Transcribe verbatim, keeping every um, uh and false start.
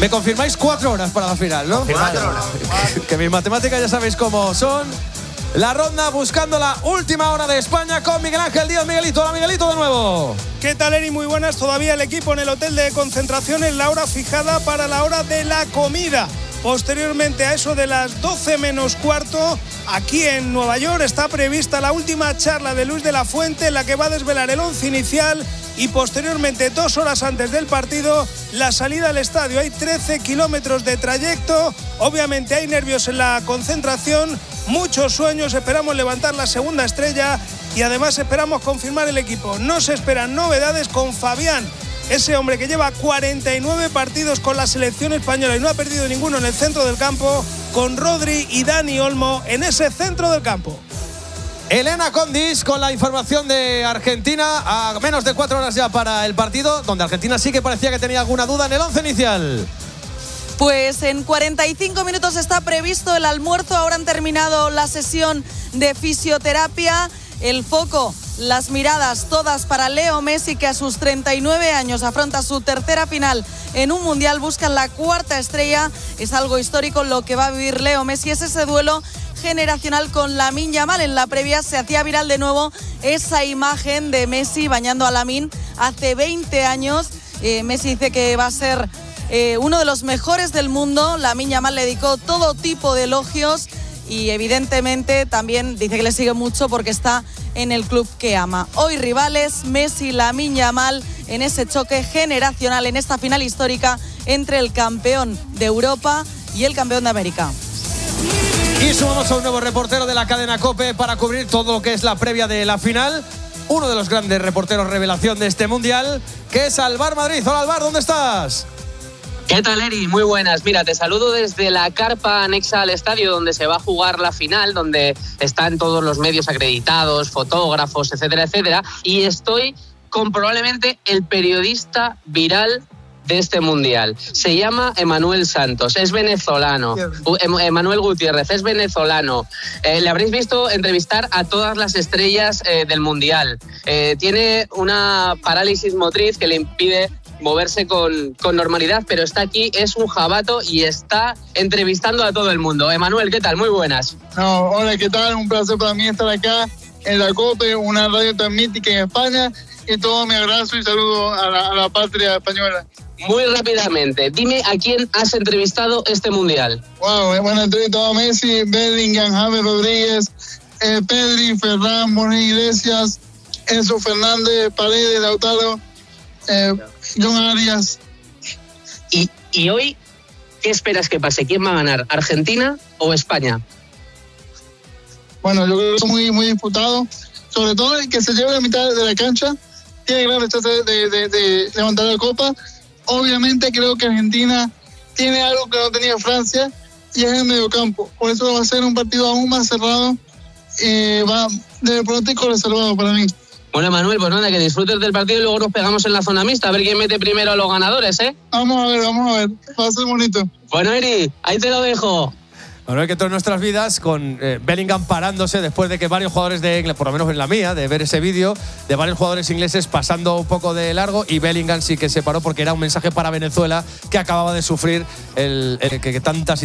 Me confirmáis cuatro horas para la final, ¿no? Cuatro horas. Que mis matemáticas ya sabéis cómo son. La ronda buscando la última hora de España con Miguel Ángel Díaz. Miguelito, hola Miguelito de nuevo. ¿Qué tal, Eri? Muy buenas. Todavía el equipo en el hotel de concentración en la hora fijada para la hora de la comida. Posteriormente, a eso de las doce menos cuarto, aquí en Nueva York está prevista la última charla de Luis de la Fuente, en la que va a desvelar el once inicial, y posteriormente, dos horas antes del partido, la salida al estadio. Hay trece kilómetros de trayecto, obviamente hay nervios en la concentración, muchos sueños, esperamos levantar la segunda estrella y además esperamos confirmar el equipo. No se esperan novedades con Fabián, ese hombre que lleva cuarenta y nueve partidos con la selección española y no ha perdido ninguno en el centro del campo, con Rodri y Dani Olmo en ese centro del campo. Elena Condis con la información de Argentina a menos de cuatro horas ya para el partido, donde Argentina sí que parecía que tenía alguna duda en el once inicial. Pues en cuarenta y cinco minutos está previsto el almuerzo. Ahora han terminado la sesión de fisioterapia. El foco, las miradas todas para Leo Messi, que a sus treinta y nueve años afronta su tercera final en un mundial, buscan la cuarta estrella. Es algo histórico lo que va a vivir Leo Messi. Es ese duelo generacional con Lamine Yamal. En la previa se hacía viral de nuevo esa imagen de Messi bañando a Lamine hace veinte años. Eh, Messi dice que va a ser eh, uno de los mejores del mundo. Lamine Yamal le dedicó todo tipo de elogios y evidentemente también dice que le sigue mucho porque está en el club que ama. Hoy rivales, Messi, Lamine Yamal, en ese choque generacional, en esta final histórica entre el campeón de Europa y el campeón de América. Y sumamos a un nuevo reportero de la cadena COPE para cubrir todo lo que es la previa de la final. Uno de los grandes reporteros revelación de este mundial, que es Alvar Madrid. Hola Alvar, ¿dónde estás? ¿Qué tal, Eri? Muy buenas. Mira, te saludo desde la carpa anexa al estadio donde se va a jugar la final, donde están todos los medios acreditados, fotógrafos, etcétera, etcétera. Y estoy con probablemente el periodista viral de este mundial. Se llama Emanuel Santos, es venezolano. Emanuel Gutiérrez es venezolano. Eh, le habréis visto entrevistar a todas las estrellas eh, del mundial. Eh, tiene una parálisis motriz que le impide moverse con, con normalidad, pero está aquí, es un jabato y está entrevistando a todo el mundo. Emanuel, ¿qué tal? Muy buenas. No, hola, ¿qué tal? Un placer para mí estar acá en la COPE, una radio tan mítica en España, y todo mi abrazo y saludo a la, a la patria española. Muy rápidamente, dime a quién has entrevistado este mundial. Wow, bueno, he entrevistado a Messi, Bellingham, James Rodríguez, eh, Pedri, Ferran, Borja Iglesias, Enzo Fernández, Paredes, Lautaro, eh, John Arias. Y, y hoy, ¿qué esperas que pase? ¿Quién va a ganar, Argentina o España? Bueno, yo creo que es muy, muy disputado, sobre todo el que se lleve la mitad de la cancha tiene grandes chances de, de, de levantar la copa. Obviamente creo que Argentina tiene algo que no tenía Francia, y es el mediocampo. Por eso va a ser un partido aún más cerrado. Eh, va de pronóstico reservado para mí. Bueno, Manuel, pues nada, que disfrutes del partido y luego nos pegamos en la zona mixta a ver quién mete primero a los ganadores, ¿eh? Vamos a ver, vamos a ver. Va a ser bonito. Bueno, Eri, ahí te lo dejo. Manuel, que todas nuestras vidas con eh, Bellingham parándose después de que varios jugadores de Inglaterra, por lo menos en la mía, de ver ese vídeo, de varios jugadores ingleses pasando un poco de largo, y Bellingham sí que se paró porque era un mensaje para Venezuela, que acababa de sufrir el, el que, que tantas